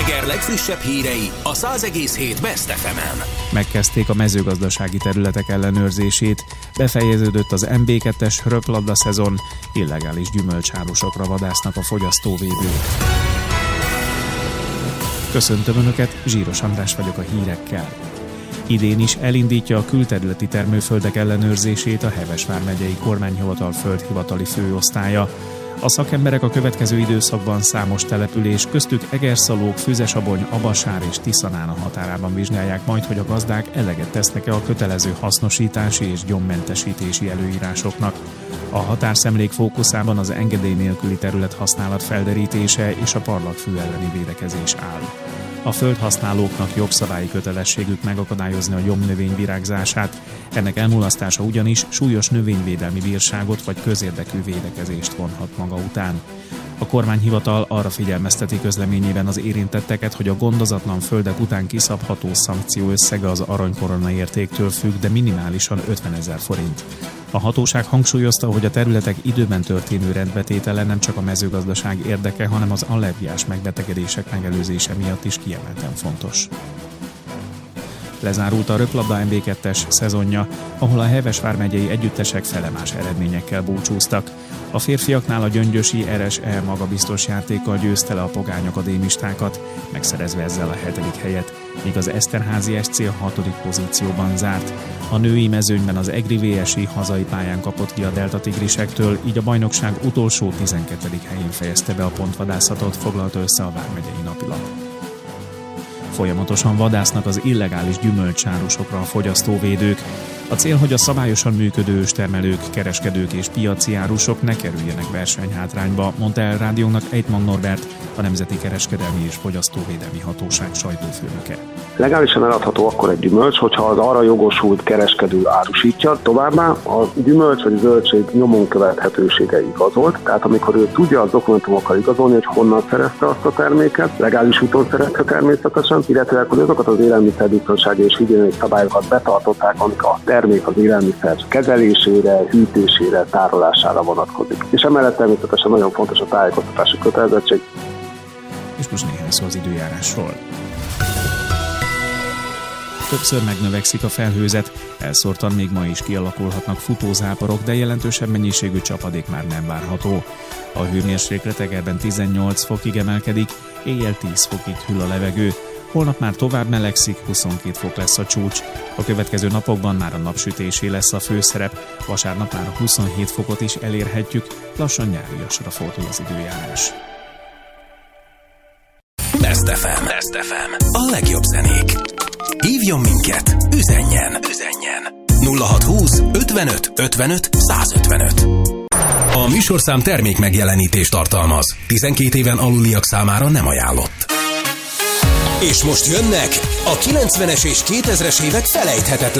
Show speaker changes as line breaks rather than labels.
Eger legfrissebb hírei a 100,7 Best FM-en.
Megkezdték a mezőgazdasági területek ellenőrzését, befejeződött az MB2-es röplabda szezon, illegális gyümölcsárusokra vadásznak a fogyasztóvédők. Köszöntöm Önöket, Zsíros András vagyok a hírekkel. Idén is elindítja a külterületi termőföldek ellenőrzését a Hevesvár megyei kormányhivatal földhivatali főosztálya. A szakemberek a következő időszakban számos település, köztük Egerszalók, Füzesabony, Abasár és Tiszanána határában vizsgálják majd, hogy a gazdák eleget tesznek-e a kötelező hasznosítási és gyommentesítési előírásoknak. A határszemlék fókuszában az engedély nélküli területhasználat felderítése és a parlagfű elleni védekezés áll. A földhasználóknak jogszabályi kötelességük megakadályozni a gyomnövény virágzását, ennek elmulasztása ugyanis súlyos növényvédelmi bírságot vagy közérdekű védekezést vonhat maga után. A kormányhivatal arra figyelmezteti közleményében az érintetteket, hogy a gondozatlan földek után kiszabható szankció összege az aranykorona értéktől függ, de minimálisan 50 000 forint. A hatóság hangsúlyozta, hogy a területek időben történő rendbetétele nem csak a mezőgazdaság érdeke, hanem az allergiás megbetegedések megelőzése miatt is kiemelten fontos. Lezárult a röplabda MB2-es szezonja, ahol a Hevesvár megyei együttesek felemás eredményekkel búcsúztak. A férfiaknál a gyöngyösi RSE magabiztos játékkal győzte le a pogány akadémistákat, megszerezve ezzel a 7. helyet, míg az Eszterházi SC a 6. pozícióban zárt. A női mezőnyben az Egri VSI hazai pályán kapott ki a Delta Tigrisektől, így a bajnokság utolsó 12. helyén fejezte be a pontvadászatot, foglalta össze a Vármegyei Napilap. Folyamatosan vadásznak az illegális gyümölcsárusokra a fogyasztóvédők. A cél, hogy a szabályosan működő őstermelők, kereskedők és piaci árusok ne kerüljenek versenyhátrányba, mondta el rádiónak Eitman Norbert, a Nemzeti Kereskedelmi és Fogyasztóvédelmi Hatóság sajtófőnöke.
Legálisan eladható akkor egy gyümölcs, hogyha az arra jogosult kereskedő árusítja. Továbbá a gyümölcs vagy zöldség nyomon követhetősége igazolt, tehát amikor ő tudja az dokumentumokkal igazolni, hogy honnan szerezte azt a terméket, legális úton szerezte természetesen, illetve hogy azokat az élelmiszerbiztonsági és higiéniai szabályokat betartották, amik a termék az élelmiszer kezelésére, hűtésére, tárolására vonatkozik. És emellett természetesen nagyon fontos a tájékoztatási kötelezettség.
És most néhány szó az időjárásról. Többször megnövekszik a felhőzet, elszórtan még ma is kialakulhatnak futózáporok, de jelentősebb mennyiségű csapadék már nem várható. A hőmérséklet Egerben 18 fokig emelkedik, éjjel 10 fokig hűl a levegő. Holnap már tovább melegszik, 22 fok lesz a csúcs. A következő napokban már a napsütésé lesz a főszerep, vasárnap már 27 fokot is elérhetjük, lassan nyáriasra fordul az időjárás.
Best FM. A legjobb zenék. Hívjon minket, üzenjen. 0620 55 55 155. A műsorszám termék megjelenítést tartalmaz. 12 éven aluliak számára nem ajánlott. És most jönnek a 90-es és 2000-es évek felejthetetlen